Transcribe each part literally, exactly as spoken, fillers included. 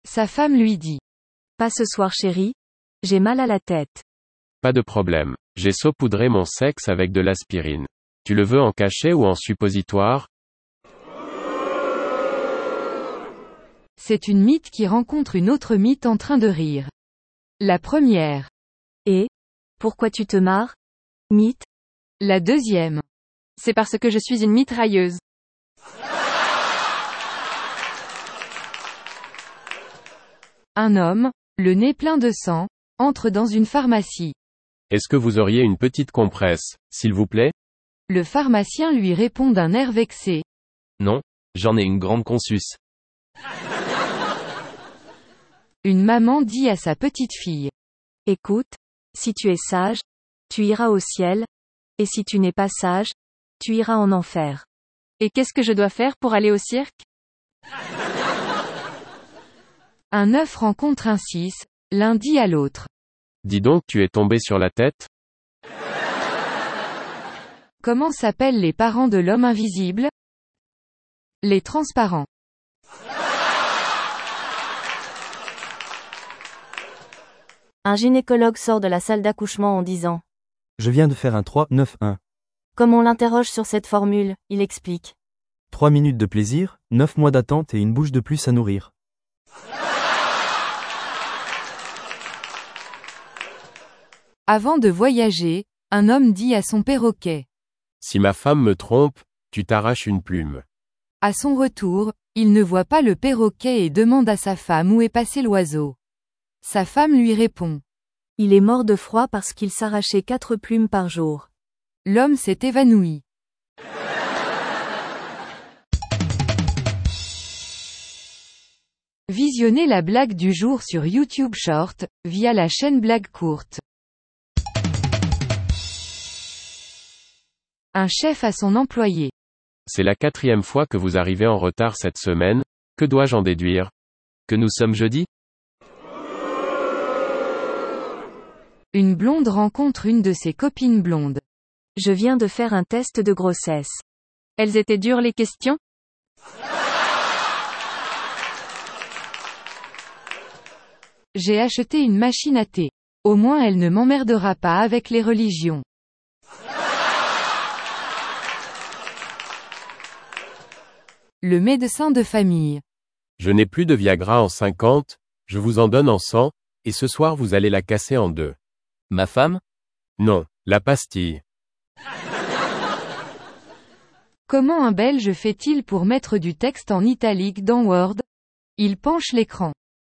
Sa femme lui dit. Pas ce soir chérie. J'ai mal à la tête. Pas de problème. J'ai saupoudré mon sexe avec de l'aspirine. Tu le veux en cachet ou en suppositoire? C'est une mythe qui rencontre une autre mythe en train de rire. La première. Et? Pourquoi tu te marres? Mythe. La deuxième. C'est parce que je suis une mitrailleuse. Un homme, le nez plein de sang, entre dans une pharmacie. Est-ce que vous auriez une petite compresse, s'il vous plaît? Le pharmacien lui répond d'un air vexé. Non, j'en ai une grande consus. Une maman dit à sa petite fille. Écoute, si tu es sage, tu iras au ciel, et si tu n'es pas sage, tu iras en enfer. Et qu'est-ce que je dois faire pour aller au cirque? Un œuf rencontre un six, l'un dit à l'autre. Dis donc, tu es tombé sur la tête? Comment s'appellent les parents de l'homme invisible? Les transparents. Un gynécologue sort de la salle d'accouchement en disant. Je viens de faire un trois neuf un. Comme on l'interroge sur cette formule, il explique. trois minutes de plaisir, neuf mois d'attente et une bouche de plus à nourrir. Avant de voyager, un homme dit à son perroquet. Si ma femme me trompe, tu t'arraches une plume. À son retour, il ne voit pas le perroquet et demande à sa femme où est passé l'oiseau. Sa femme lui répond. Il est mort de froid parce qu'il s'arrachait quatre plumes par jour. L'homme s'est évanoui. Visionnez la blague du jour sur YouTube Short, via la chaîne Blague Courte. Un chef à son employé. C'est la quatrième fois que vous arrivez en retard cette semaine, que dois-je en déduire? Que nous sommes jeudi? Une blonde rencontre une de ses copines blondes. Je viens de faire un test de grossesse. Elles étaient dures les questions? J'ai acheté une machine à thé. Au moins elle ne m'emmerdera pas avec les religions. Le médecin de famille. Je n'ai plus de Viagra en cinquante, je vous en donne en cent, et ce soir vous allez la casser en deux. Ma femme? Non, la pastille. Comment un Belge fait-il pour mettre du texte en italique dans Word? Il penche l'écran.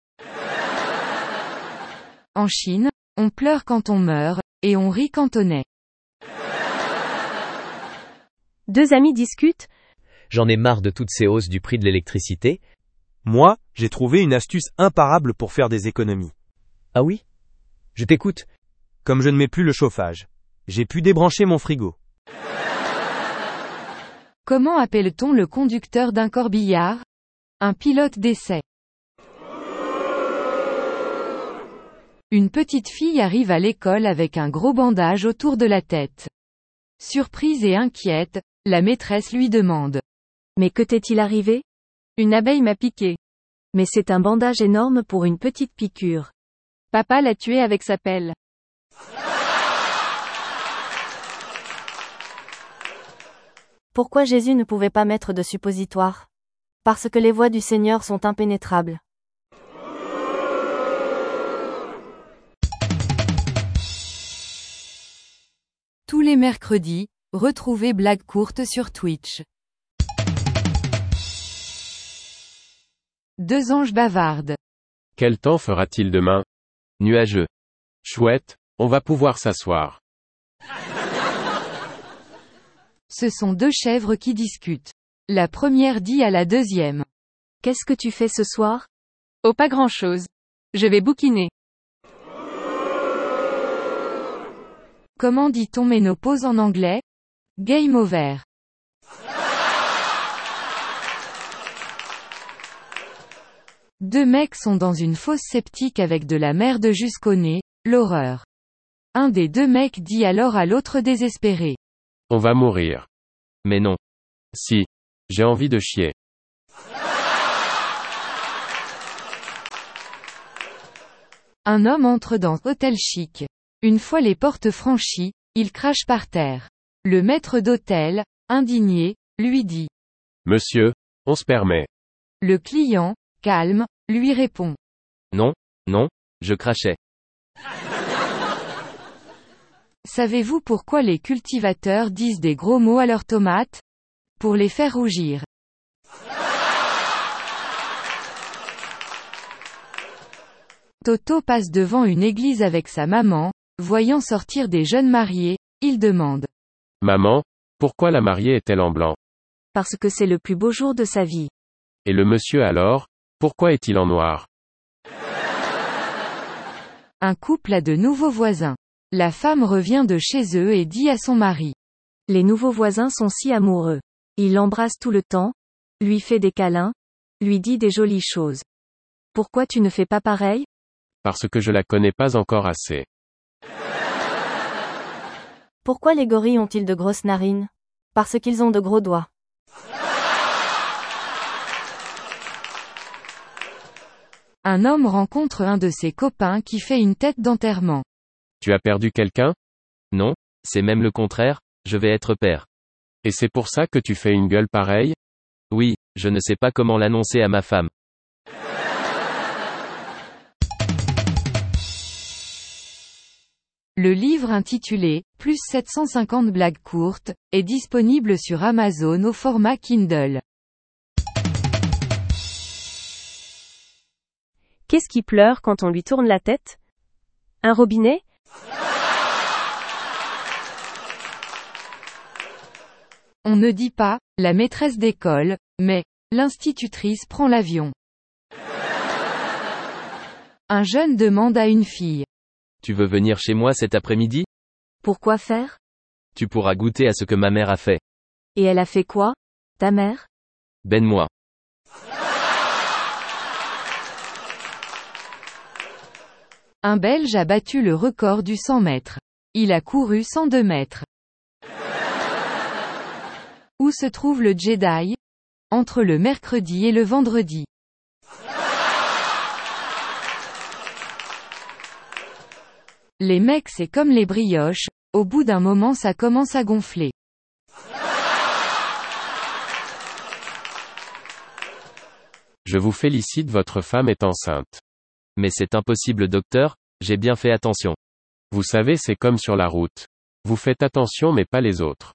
En Chine, on pleure quand on meurt, et on rit quand on est. Deux amis discutent. J'en ai marre de toutes ces hausses du prix de l'électricité. Moi, j'ai trouvé une astuce imparable pour faire des économies. Ah oui? Je t'écoute. Comme je ne mets plus le chauffage, j'ai pu débrancher mon frigo. Comment appelle-t-on le conducteur d'un corbillard? Un pilote d'essai. Une petite fille arrive à l'école avec un gros bandage autour de la tête. Surprise et inquiète, la maîtresse lui demande. Mais que t'est-il arrivé? Une abeille m'a piqué. Mais c'est un bandage énorme pour une petite piqûre. Papa l'a tué avec sa pelle. Pourquoi Jésus ne pouvait pas mettre de suppositoire? Parce que les voies du Seigneur sont impénétrables. Tous les mercredis, retrouvez Blague Courte sur Twitch. Deux anges bavardent. Quel temps fera-t-il demain? Nuageux. Chouette, on va pouvoir s'asseoir. Ce sont deux chèvres qui discutent. La première dit à la deuxième. Qu'est-ce que tu fais ce soir? Oh, pas grand-chose. Je vais bouquiner. Comment dit-on ménopause en anglais? Game over. Deux mecs sont dans une fosse septique avec de la merde jusqu'au nez, l'horreur. Un des deux mecs dit alors à l'autre désespéré. On va mourir. Mais non. Si. J'ai envie de chier. Un homme entre dans hôtel chic. Une fois les portes franchies, il crache par terre. Le maître d'hôtel, indigné, lui dit. Monsieur, on se permet. Le client, calme, lui répond. Non, non, je crachais. Savez-vous pourquoi les cultivateurs disent des gros mots à leurs tomates? Pour les faire rougir. Toto passe devant une église avec sa maman, voyant sortir des jeunes mariés, il demande. Maman, pourquoi la mariée est-elle en blanc? Parce que c'est le plus beau jour de sa vie. Et le monsieur alors, pourquoi est-il en noir? Un couple a de nouveaux voisins. La femme revient de chez eux et dit à son mari. Les nouveaux voisins sont si amoureux. Il l'embrasse tout le temps, lui fait des câlins, lui dit des jolies choses. Pourquoi tu ne fais pas pareil? Parce que je la connais pas encore assez. Pourquoi les gorilles ont-ils de grosses narines? Parce qu'ils ont de gros doigts. Un homme rencontre un de ses copains qui fait une tête d'enterrement. Tu as perdu quelqu'un? Non, c'est même le contraire, je vais être père. Et c'est pour ça que tu fais une gueule pareille? Oui, je ne sais pas comment l'annoncer à ma femme. Le livre intitulé « Plus sept cent cinquante blagues courtes » est disponible sur Amazon au format Kindle. Qu'est-ce qui pleure quand on lui tourne la tête? Un robinet? On ne dit pas « la maîtresse d'école », mais « l'institutrice prend l'avion ». Un jeune demande à une fille. Tu veux venir chez moi cet après-midi? Pourquoi faire? Tu pourras goûter à ce que ma mère a fait. Et elle a fait quoi, ta mère? Ben-moi. Un Belge a battu le record du cent mètres. Il a couru cent deux mètres. Où se trouve le Jedi? Entre le mercredi et le vendredi. Les mecs c'est comme les brioches, au bout d'un moment ça commence à gonfler. Je vous félicite, votre femme est enceinte. Mais c'est impossible docteur, j'ai bien fait attention. Vous savez c'est comme sur la route. Vous faites attention mais pas les autres.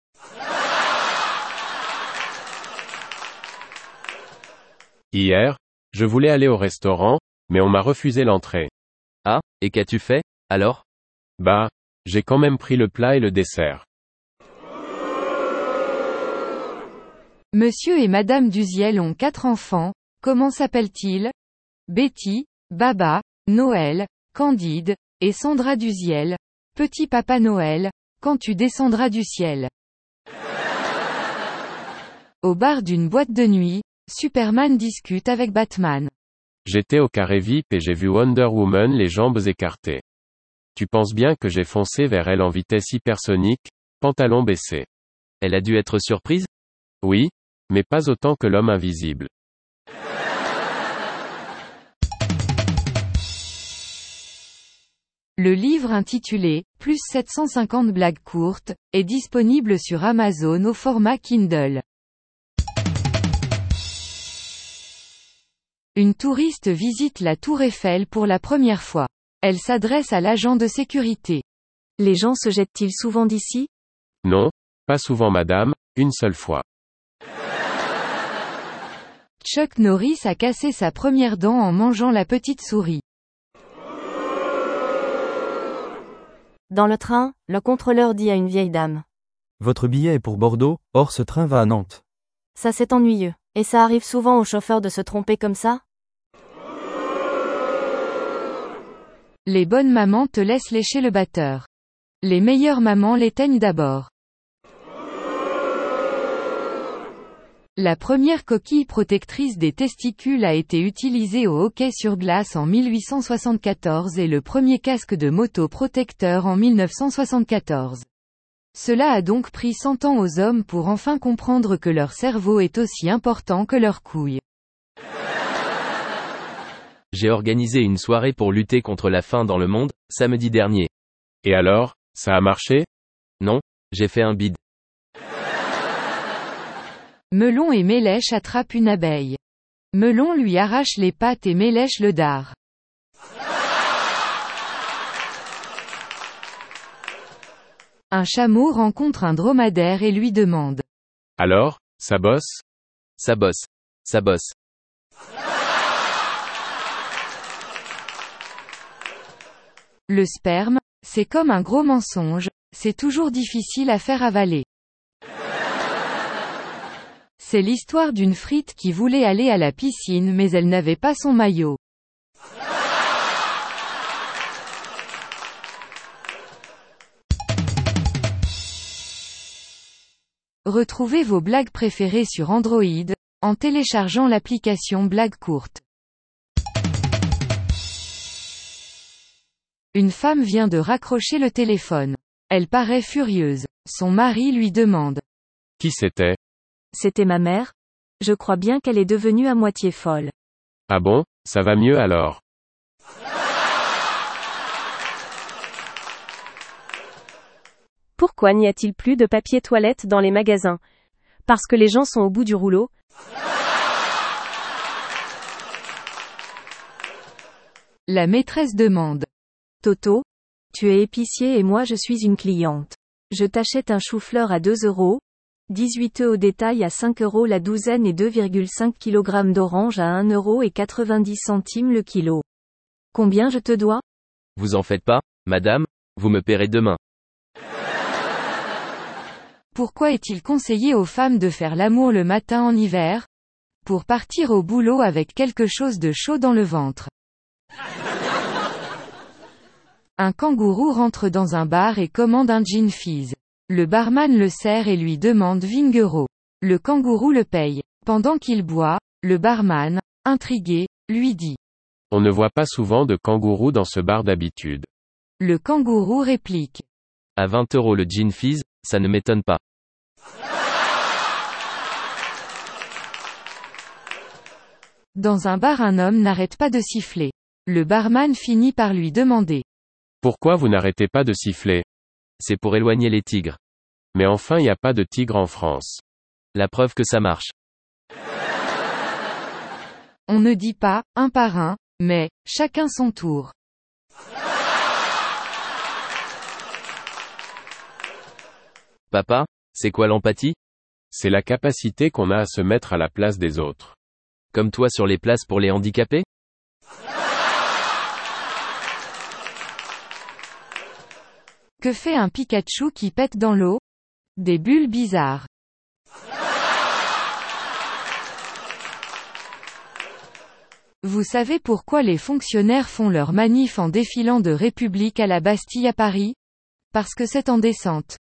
Hier, je voulais aller au restaurant, mais on m'a refusé l'entrée. Ah, et qu'as-tu fait, alors? Bah, j'ai quand même pris le plat et le dessert. Monsieur et Madame Duziel ont quatre enfants, comment s'appellent-ils? Betty, Baba, Noël, Candide, et Sandra Duziel. Petit Papa Noël, quand tu descendras du ciel. Au bar d'une boîte de nuit, Superman discute avec Batman. J'étais au carré V I P et j'ai vu Wonder Woman les jambes écartées. Tu penses bien que j'ai foncé vers elle en vitesse hypersonique, pantalon baissé. Elle a dû être surprise? Oui, mais pas autant que l'homme invisible. Le livre intitulé « Plus sept cent cinquante blagues courtes » est disponible sur Amazon au format Kindle. Une touriste visite la tour Eiffel pour la première fois. Elle s'adresse à l'agent de sécurité. Les gens se jettent-ils souvent d'ici? Non, pas souvent madame, une seule fois. Chuck Norris a cassé sa première dent en mangeant la petite souris. Dans le train, le contrôleur dit à une vieille dame. Votre billet est pour Bordeaux, or ce train va à Nantes. Ça c'est ennuyeux. Et ça arrive souvent aux chauffeurs de se tromper comme ça? Les bonnes mamans te laissent lécher le batteur. Les meilleures mamans l'éteignent d'abord. La première coquille protectrice des testicules a été utilisée au hockey sur glace en mille huit cent soixante-quatorze et le premier casque de moto protecteur en mille neuf cent soixante-quatorze. Cela a donc pris cent ans aux hommes pour enfin comprendre que leur cerveau est aussi important que leurs couilles. J'ai organisé une soirée pour lutter contre la faim dans le monde, samedi dernier. Et alors, ça a marché? Non, j'ai fait un bide. Melon et Mélèche attrapent une abeille. Melon lui arrache les pattes et Mélèche le dard. Un chameau rencontre un dromadaire et lui demande. Alors, ça bosse? Ça bosse. Ça bosse. Le sperme, c'est comme un gros mensonge, c'est toujours difficile à faire avaler. C'est l'histoire d'une frite qui voulait aller à la piscine mais elle n'avait pas son maillot. Retrouvez vos blagues préférées sur Android, en téléchargeant l'application Blagues courtes. Une femme vient de raccrocher le téléphone. Elle paraît furieuse. Son mari lui demande. Qui c'était? C'était ma mère. Je crois bien qu'elle est devenue à moitié folle. Ah bon, ça va mieux alors? Pourquoi n'y a-t-il plus de papier toilette dans les magasins? Parce que les gens sont au bout du rouleau? La maîtresse demande. Toto, tu es épicier et moi je suis une cliente. Je t'achète un chou-fleur à deux euros, dix-huit œufs au détail à cinq euros la douzaine et deux virgule cinq kilogrammes d'orange à un euro et quatre-vingt-dix centimes le kilo. Combien je te dois? Vous en faites pas, madame, vous me paierez demain. Pourquoi est-il conseillé aux femmes de faire l'amour le matin en hiver? Pour partir au boulot avec quelque chose de chaud dans le ventre. Un kangourou rentre dans un bar et commande un gin fizz. Le barman le sert et lui demande vingt euros. Le kangourou le paye. Pendant qu'il boit, le barman, intrigué, lui dit. On ne voit pas souvent de kangourous dans ce bar d'habitude. Le kangourou réplique. À vingt euros le gin fizz, ça ne m'étonne pas. Dans un bar un homme n'arrête pas de siffler. Le barman finit par lui demander. Pourquoi vous n'arrêtez pas de siffler? C'est pour éloigner les tigres. Mais enfin y a pas de tigres en France. La preuve que ça marche. On ne dit pas, un par un, mais, chacun son tour. Papa, c'est quoi l'empathie? C'est la capacité qu'on a à se mettre à la place des autres. Comme toi sur les places pour les handicapés? Que fait un Pikachu qui pète dans l'eau? Des bulles bizarres. Vous savez pourquoi les fonctionnaires font leur manif en défilant de République à la Bastille à Paris? Parce que c'est en descente.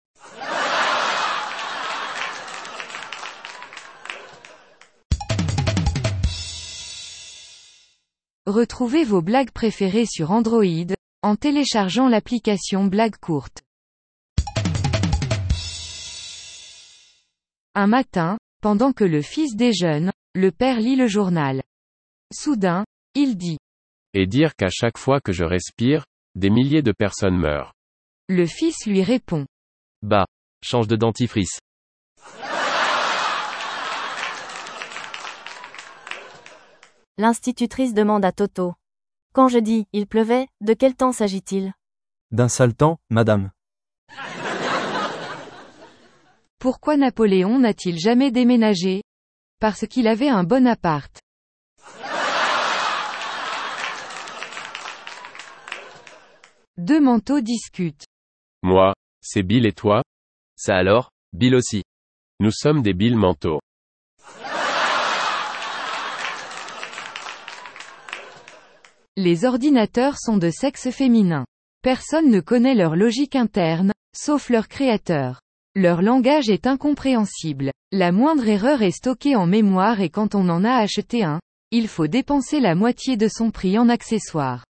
Retrouvez vos blagues préférées sur Android, en téléchargeant l'application Blagues courtes. Un matin, pendant que le fils déjeune, le père lit le journal. Soudain, il dit. Et dire qu'à chaque fois que je respire, des milliers de personnes meurent. Le fils lui répond. Bah, change de dentifrice. L'institutrice demande à Toto. Quand je dis « il pleuvait », de quel temps s'agit-il? D'un sale temps, madame. Pourquoi Napoléon n'a-t-il jamais déménagé? Parce qu'il avait un bon appart. Deux manteaux discutent. Moi, c'est Bill et toi? Ça alors, Bill aussi. Nous sommes des Bill manteaux. Les ordinateurs sont de sexe féminin. Personne ne connaît leur logique interne, sauf leur créateur. Leur langage est incompréhensible. La moindre erreur est stockée en mémoire et quand on en a acheté un, il faut dépenser la moitié de son prix en accessoires.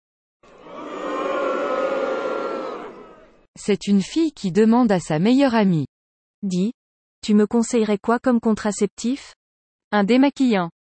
C'est une fille qui demande à sa meilleure amie. Dis, tu me conseillerais quoi comme contraceptif? Un démaquillant.